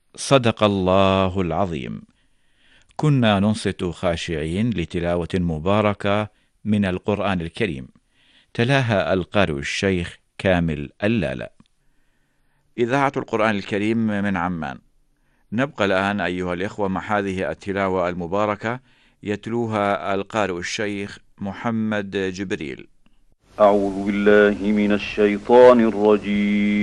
صدق الله العظيم. كنا ننصت خاشعين لتلاوة مباركة من القرآن الكريم، تلاها القارئ الشيخ كامل اللالا. إذاعة القرآن الكريم من عمان. نبقى الآن أيها الإخوة مع هذه التلاوة المباركة يتلوها القارئ الشيخ محمد جبريل. أعوذ بالله من الشيطان الرجيم.